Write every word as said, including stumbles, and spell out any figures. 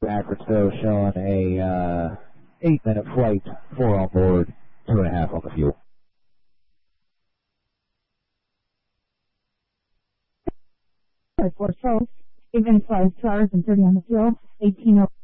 Acrotsville showing a uh, eight minute flight, four on board, two and a half on the fuel. Four South, even five two hours and thirty on the fuel, eighteen oh.